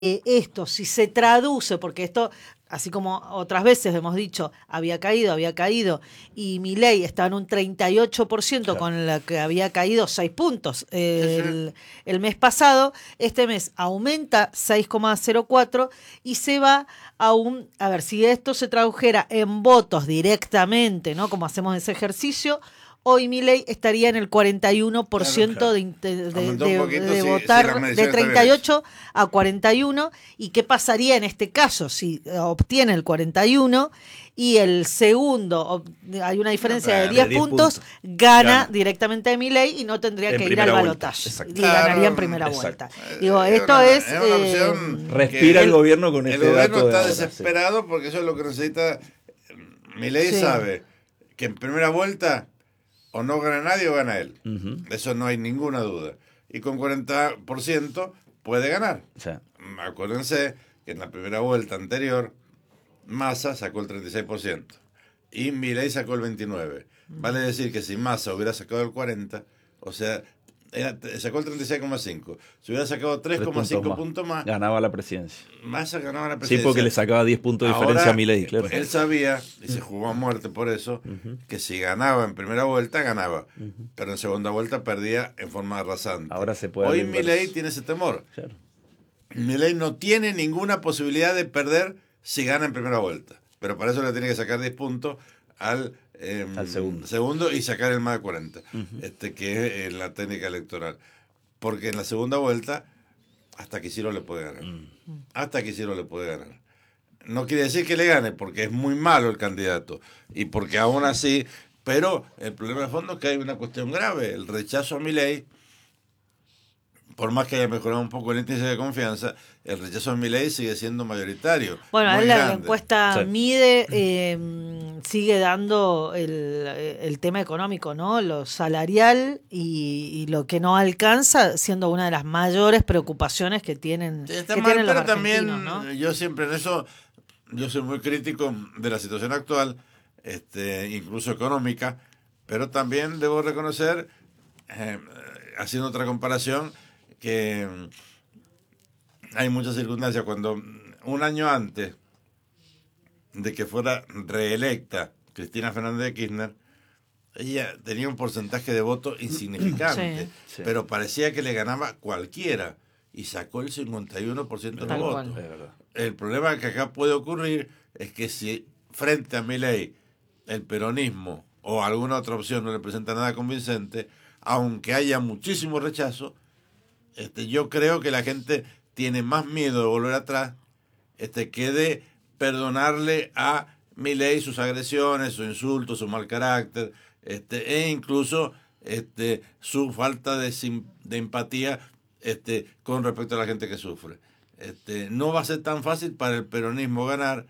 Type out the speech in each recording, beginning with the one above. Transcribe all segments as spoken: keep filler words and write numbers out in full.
eh, esto, si se traduce, porque esto, así como otras veces hemos dicho, había caído, había caído, y Milei está en un treinta y ocho por ciento, claro, con la que había caído seis puntos eh, el, el mes pasado, este mes aumenta seis coma cero cuatro y se va a un, a ver, si esto se tradujera en votos directamente, ¿no? Como hacemos ese ejercicio, hoy Milei estaría en el cuarenta y uno por ciento claro, claro. de, de, de, de, poquito, de si, votar si de treinta y ocho a cuarenta y uno. ¿Y qué pasaría en este caso si obtiene el cuarenta y uno y el segundo, hay una diferencia no, de diez, de diez puntos, puntos, gana, gana directamente a Milei y no tendría en que ir al balotaje y claro, ganaría en primera exacto. vuelta? Digo, es esto una, es... es una opción eh, respira el, el gobierno con el este gobierno dato está de ahora, desesperado sí. Porque eso es lo que necesita. Milei sí. sabe que en primera vuelta o no gana nadie o gana él. Uh-huh. De eso no hay ninguna duda. Y con cuarenta por ciento puede ganar. Sí. Acuérdense que en la primera vuelta anterior Massa sacó el treinta y seis por ciento y Milei sacó el veintinueve por ciento. Vale decir que si Massa hubiera sacado el cuarenta por ciento, o sea, era, sacó el treinta y seis coma cinco por ciento, si hubiera sacado tres coma cinco puntos, puntos más, ganaba la presidencia. Massa ganaba la presidencia. Sí, porque le sacaba diez puntos de diferencia Ahora, a Milei, claro. Él sabía, y se jugó a muerte por eso, uh-huh. que si ganaba en primera vuelta, ganaba. Uh-huh. Pero en segunda vuelta perdía en forma arrasante. Ahora se puede. Hoy Milei tiene ese temor. Claro. Milei no tiene ninguna posibilidad de perder si gana en primera vuelta. Pero para eso le tiene que sacar diez puntos al, eh, al segundo. segundo y sacar el más de cuarenta, uh-huh. este, que es la técnica electoral. Porque en la segunda vuelta, hasta Kicillof le puede ganar. Uh-huh. Hasta Kicillof le puede ganar. No quiere decir que le gane, porque es muy malo el candidato. Y porque aún así, pero el problema de fondo es que hay una cuestión grave. El rechazo a Milei, por más que haya mejorado un poco el índice de confianza, el rechazo a Milei sigue siendo mayoritario. Bueno, la, la encuesta sí. mide, eh, sigue dando el, el tema económico, ¿no? Lo salarial y, y lo que no alcanza, siendo una de las mayores preocupaciones que tienen, sí, que mal, tienen los pero argentinos, también, ¿no? Yo siempre en eso, yo soy muy crítico de la situación actual, este, incluso económica, pero también debo reconocer, eh, haciendo otra comparación, que hay muchas circunstancias. Cuando un año antes de que fuera reelecta Cristina Fernández de Kirchner, ella tenía un porcentaje de voto insignificante, sí, sí. pero parecía que le ganaba cualquiera y sacó el cincuenta y uno por ciento de los votos. El problema que acá puede ocurrir es que si frente a Milei el peronismo o alguna otra opción no le presenta nada convincente, aunque haya muchísimo rechazo, Este, yo creo que la gente tiene más miedo de volver atrás este, que de perdonarle a Milei sus agresiones, sus insultos, su mal carácter, este, e incluso este, su falta de, de empatía este, con respecto a la gente que sufre. Este, no va a ser tan fácil para el peronismo ganar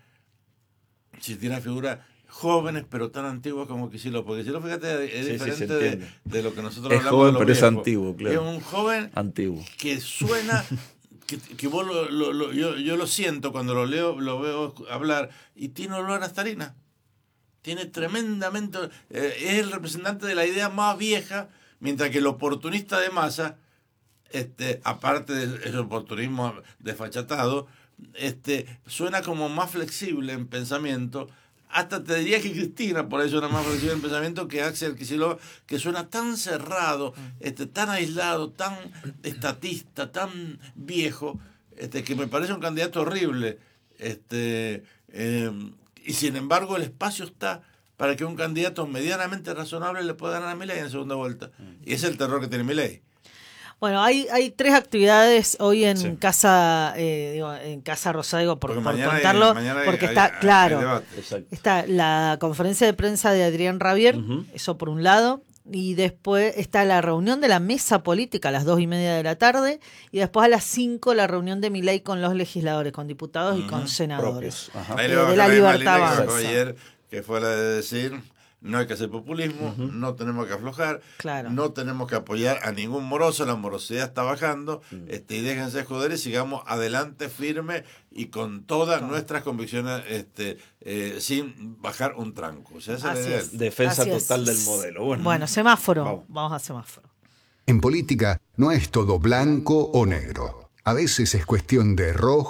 si tiene una figura jóvenes pero tan antiguos como Kicillof, porque Kicillof, fíjate, es sí, diferente sí, de, de lo que nosotros es hablamos joven, de los pero viejos. Es antiguo, claro. Es un joven antiguo que suena, que, que vos lo, lo, lo, yo, yo lo siento cuando lo leo, lo veo hablar, y tiene olor a naftalina. Tiene tremendamente, eh, es el representante de la idea más vieja, mientras que el oportunista de Massa, este, aparte del oportunismo desfachatado, este, suena como más flexible en pensamiento. Hasta te diría que Cristina, por eso era más flexible en pensamiento que Axel Kicillof, que suena tan cerrado, este, tan aislado, tan estatista, tan viejo, este, que me parece un candidato horrible. Este, eh, y sin embargo el espacio está para que un candidato medianamente razonable le pueda ganar a Milei en segunda vuelta. Y ese es el terror que tiene Milei. Bueno, hay hay tres actividades hoy en sí. casa eh, digo, en Casa Rosada, digo, por, por contarlo, hay, porque hay, está hay, claro, hay está la conferencia de prensa de Adrián Rabier, uh-huh. eso por un lado, y después está la reunión de la mesa política a las dos y media de la tarde, y después a las cinco la reunión de Milei con los legisladores, con diputados uh-huh. y con senadores. Eh, de la Libertad Avanza. Ayer, que fue la de decir... No hay que hacer populismo, uh-huh. no tenemos que aflojar, claro. no tenemos que apoyar a ningún moroso, la morosidad está bajando, uh-huh. este, y déjense joder y sigamos adelante firme y con todas uh-huh. nuestras convicciones este, eh, sin bajar un tranco. O sea, esa Así es es. Defensa Así total es. del modelo. Bueno, bueno semáforo, vamos. vamos a semáforo. En política no es todo blanco o negro. A veces es cuestión de rojo.